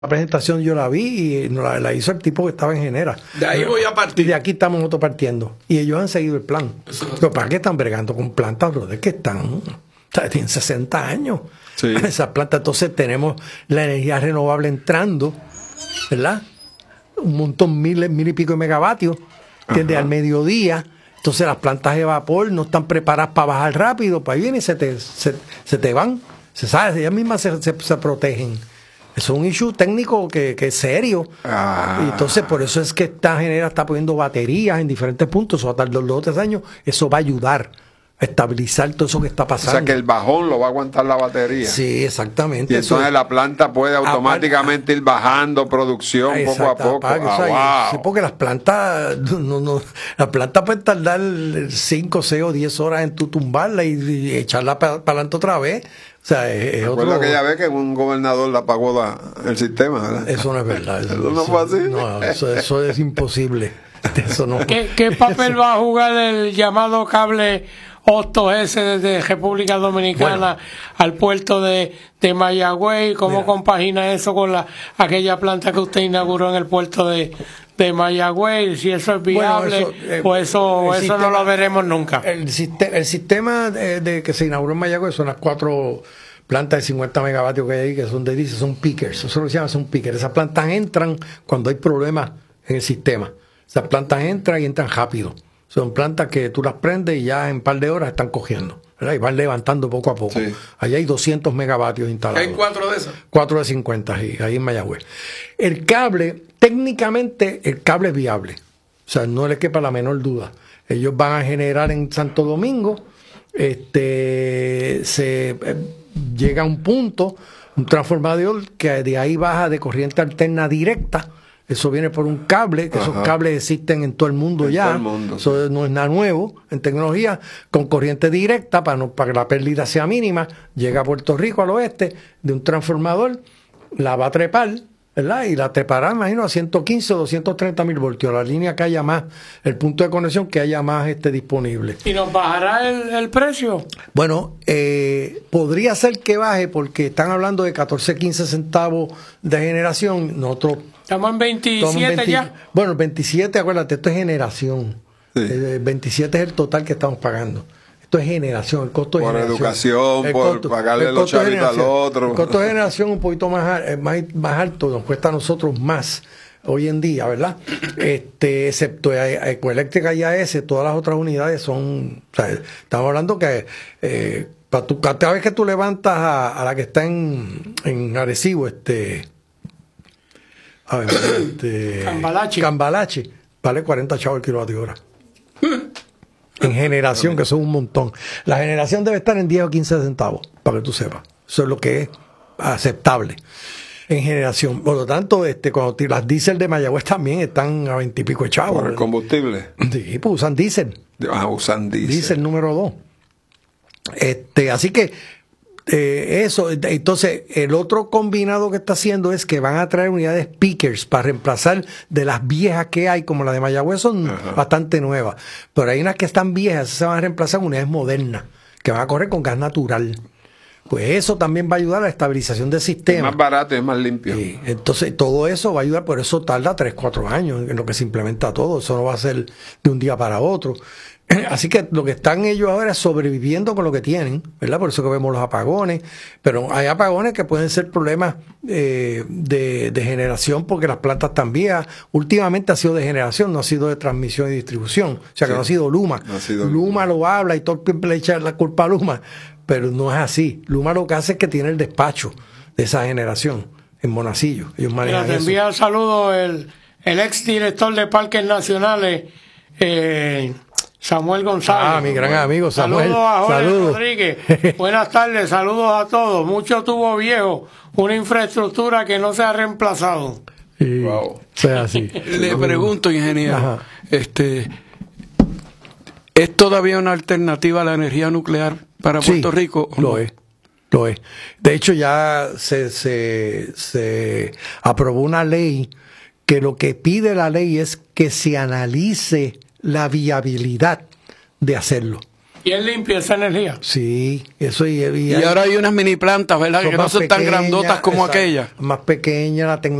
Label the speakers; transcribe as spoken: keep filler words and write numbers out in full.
Speaker 1: La presentación yo la vi y la, la hizo el tipo que estaba en Genera.
Speaker 2: De ahí voy a partir.
Speaker 1: Y de aquí estamos nosotros partiendo. Y ellos han seguido el plan.
Speaker 2: Eso no.
Speaker 1: Pero ¿para qué están bregando con plantas, brother? Que están, o sea, tienen sesenta años.
Speaker 3: Sí.
Speaker 1: Esas plantas, entonces tenemos la energía renovable entrando, ¿verdad? Un montón, mil, mil y pico de megavatios, ¿entiendes? Al mediodía. Entonces las plantas de vapor no están preparadas para bajar rápido, para ahí vienen y se te, se, se te van. Se sabe, ellas mismas se, se, se protegen. Eso es un issue técnico que, que es serio.
Speaker 3: Ah.
Speaker 1: Y entonces por eso es que esta Genera está poniendo baterías en diferentes puntos. Eso hasta los dos o tres años, eso va a ayudar a estabilizar todo eso que está
Speaker 3: O
Speaker 1: pasando.
Speaker 3: sea que el bajón lo va a aguantar la batería.
Speaker 1: Sí, exactamente.
Speaker 3: Y entonces
Speaker 1: Eso-
Speaker 3: la planta puede automáticamente ir bajando producción poco a
Speaker 1: Exacto,
Speaker 3: poco.
Speaker 1: apague,
Speaker 3: Ah,
Speaker 1: o sea, y-
Speaker 3: wow.
Speaker 1: sí, porque las plantas, no, no, las plantas pueden tardar cinco, seis o diez horas en tu tumbarla y, y echarla para adelante otra vez. O sea, es, es
Speaker 3: Recuerdo
Speaker 1: otro-
Speaker 3: aquella vez que un gobernador le apagó la- el sistema, ¿verdad?
Speaker 1: Eso no es verdad. Eso,
Speaker 3: ¿Eso no fue así?
Speaker 1: No, eso, eso es imposible. Eso no.
Speaker 4: ¿Qué, qué papel va a jugar el llamado cable Hostos ese desde República Dominicana
Speaker 1: Bueno.
Speaker 4: al puerto de, de Mayagüey? ¿Cómo
Speaker 1: Mira.
Speaker 4: compagina eso con la aquella planta que usted inauguró en el puerto de, de Mayagüey? Si eso es viable,
Speaker 1: Bueno, eso, eh,
Speaker 4: o eso,
Speaker 1: el
Speaker 4: eso no
Speaker 1: sistema-
Speaker 4: lo veremos nunca.
Speaker 1: El, siste- el sistema de, de que se inauguró en Mayagüez son las cuatro plantas de cincuenta megavatios que hay ahí, que son de dice, son pickers. Eso lo que se llama son pickers. Esas plantas entran cuando hay problemas en el sistema. Esas plantas entran y entran rápido. Son plantas que tú las prendes y ya en un par de horas están cogiendo, ¿verdad? Y van levantando poco a poco.
Speaker 3: Sí.
Speaker 1: Allá hay doscientos megavatios instalados.
Speaker 2: Hay cuatro de esas.
Speaker 1: cuatro de cincuenta, sí, ahí en Mayagüez. El cable, técnicamente, el cable es viable. O sea, no le quepa la menor duda. Ellos van a generar en Santo Domingo, este, se eh, llega a un punto, un transformador que de ahí baja de corriente alterna directa. Eso viene por un cable, que esos
Speaker 3: Ajá.
Speaker 1: cables existen en todo el mundo
Speaker 3: En
Speaker 1: ya.
Speaker 3: todo el mundo,
Speaker 1: Eso no es nada nuevo en tecnología, con corriente directa para, no, para que la pérdida sea mínima. Llega a Puerto Rico al oeste de un transformador, la va a trepar, ¿verdad? Y la trepará, imagino, a ciento quince o doscientos treinta mil voltios. La línea que haya más, el punto de conexión que haya más este, disponible.
Speaker 4: ¿Y nos bajará el, el precio?
Speaker 1: Bueno, eh, podría ser que baje porque están hablando de catorce, quince centavos de generación. Nosotros
Speaker 4: Estamos en
Speaker 1: tomamos
Speaker 4: veintisiete
Speaker 1: veinte
Speaker 4: ya.
Speaker 1: Bueno, el veintisiete, acuérdate, esto es generación.
Speaker 3: Sí.
Speaker 1: Eh, veintisiete es el total que estamos pagando. Esto es generación, el costo de
Speaker 3: Por
Speaker 1: generación.
Speaker 3: educación,
Speaker 1: El
Speaker 3: por pagarle
Speaker 1: el
Speaker 3: los
Speaker 1: costo de
Speaker 3: chavitos al
Speaker 1: generación.
Speaker 3: otro.
Speaker 1: El costo de generación un poquito más, al- eh, más, más alto, nos cuesta a nosotros más hoy en día, ¿verdad? Este, excepto eh, Ecoeléctrica y A E S, todas las otras unidades son, o sea, estamos hablando que eh, para tu, cada vez que tú levantas a, a la que está en, en Arecibo, este, a ver, este
Speaker 4: Cambalache.
Speaker 1: Cambalache, vale cuarenta chavos el kilovatio hora. En generación, que son un montón. La generación debe estar en diez o quince centavos, para que tú sepas. Eso es lo que es aceptable en generación. Por lo tanto, este, cuando ti- las diésel de Mayagüez también están a veinte y pico de chavos.
Speaker 3: Por el combustible.
Speaker 1: Sí, pues usan diésel.
Speaker 3: Ah, usan diésel.
Speaker 1: Diésel número dos. Este, así que eh, eso, entonces el otro combinado que está haciendo es que van a traer unidades pickers para reemplazar de las viejas que hay, como la de Mayagüez, son
Speaker 3: Ajá.
Speaker 1: bastante nuevas, pero hay unas que están viejas, se van a reemplazar con unidades modernas, que van a correr con gas natural. Pues eso también va a ayudar a la estabilización del
Speaker 3: Es
Speaker 1: sistema.
Speaker 3: más barato y es más limpio.
Speaker 1: Sí, entonces todo eso va a ayudar, por eso tarda tres, cuatro años en lo que se implementa todo, eso no va a ser de un día para otro. Así que lo que están ellos ahora es sobreviviendo con lo que tienen, ¿verdad? Por eso que vemos los apagones, pero hay apagones que pueden ser problemas eh, de, de generación porque las plantas están viejas. Últimamente ha sido de generación, no ha sido de transmisión y distribución, o sea que
Speaker 3: Sí.
Speaker 1: no ha sido Luma.
Speaker 3: No ha sido
Speaker 1: Luma
Speaker 3: Luma.
Speaker 1: lo habla y todo siempre le echa la culpa a Luma, pero no es así. Luma lo que hace es que tiene el despacho de esa generación en Monacillo. Ellos
Speaker 4: Mira,
Speaker 1: manejan
Speaker 4: te
Speaker 1: eso.
Speaker 4: envía saludos el, el ex director de Parques Nacionales, eh, Samuel González.
Speaker 1: Ah, mi gran amigo Samuel.
Speaker 4: Saludos a Jorge
Speaker 1: Saludos.
Speaker 4: Rodríguez. Buenas tardes, saludos a todos. Mucho tuvo viejo, una infraestructura que no se ha reemplazado.
Speaker 1: Sí,
Speaker 3: Wow.
Speaker 1: sea así.
Speaker 2: Le pregunto, ingeniero,
Speaker 1: Ajá.
Speaker 2: este, ¿es todavía una alternativa a la energía nuclear para
Speaker 1: Sí,
Speaker 2: Puerto Rico? o
Speaker 1: Lo
Speaker 2: no?
Speaker 1: es. Lo es. De hecho, ya se, se, se aprobó una ley que lo que pide la ley es que se analice la viabilidad de hacerlo.
Speaker 4: Y es limpia esa energía.
Speaker 1: Sí, eso y, y,
Speaker 2: Y ahora hay unas mini plantas, ¿verdad? Que no son tan grandotas como aquellas.
Speaker 1: Más pequeñas, la tecnología